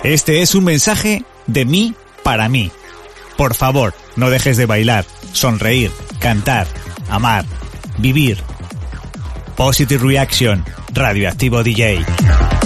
Este es un mensaje de mí para mí. Por favor, no dejes de bailar, sonreír, cantar, amar, vivir. Positive Reaction, Radioactivo DJ.